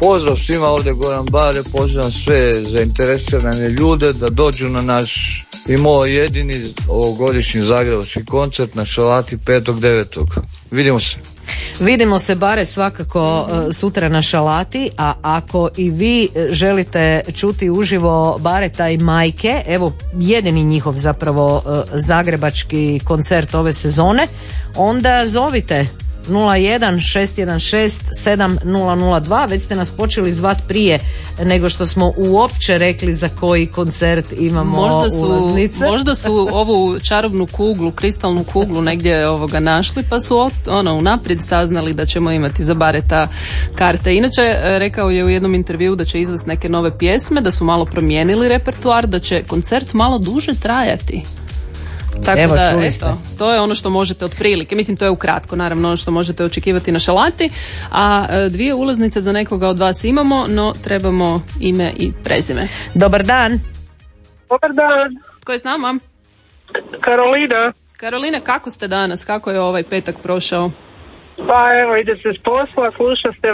Pozdrav svima ovdje Goran Bare, pozivam sve zainteresirane ljude da dođu na naš i moj jedini ovogodišnji zagrebački koncert na Šalati 5.9. Vidimo se. Vidimo se Bare svakako sutra na Šalati, a ako i vi želite čuti uživo Bareta i Majke, evo jedini njihov zapravo zagrebački koncert ove sezone, onda zovite 01-616-7002. Već ste nas počeli zvat prije nego što smo uopće rekli za koji koncert imamo ulaznice. Možda su ovu čarobnu kuglu, kristalnu kuglu negdje našli, pa su unaprijed saznali da ćemo imati za Bareta karte. Inače, rekao je u jednom intervjuu da će izvesti neke nove pjesme, da su malo promijenili repertoar, da će koncert malo duže trajati. Tako evo, da, eto, to je ono što možete otprilike, mislim to je ukratko naravno ono što možete očekivati na Šalati, a 2 ulaznice za nekoga od vas imamo, no trebamo ime i prezime. Dobar dan. Dobar dan. Tko je s nama? Karolina. Karolina, kako ste danas? Kako je ovaj petak prošao? Pa evo, ide se s posla, sluša se